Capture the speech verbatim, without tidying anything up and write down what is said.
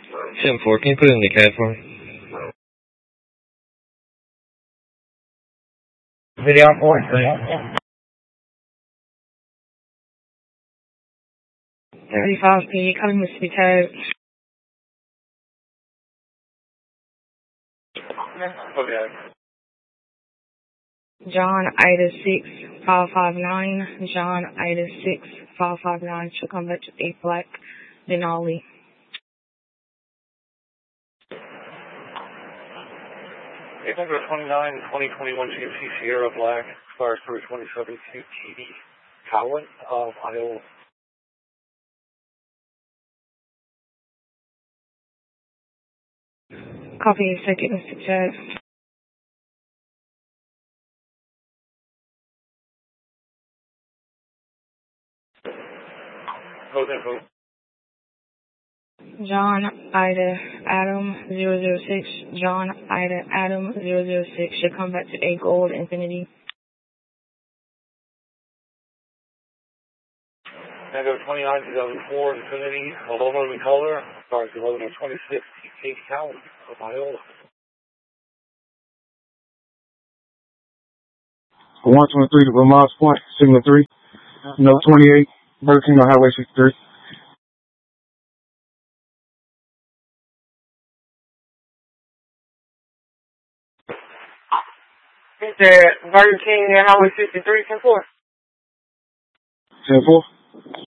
seven four, can you put it in the cab for me? Video on board. thirty-five P, coming Mississippi Code. Okay. John Ada six five five nine. John Ada six five five nine. She'll come back to eight Black Denali. eight twenty-nine, twenty twenty-one G M C Sierra Black, fires through twenty-seven Q T D, Cowan of Iowa. Copy second, Mister Chad. Code info. John Ida Adam zero zero six. John Ida Adam zero zero six. Should come back to eight Gold Infinity. Tango twenty-nine, two thousand four Infinity, aluminum color, cars eleven twenty-six T K Cowan of Iowa. one twenty-three to Vermont's Point, Signal three. No twenty-eight, Burger King on Highway sixty-three. Is there Burger King at Highway sixty-three, ten four? ten four.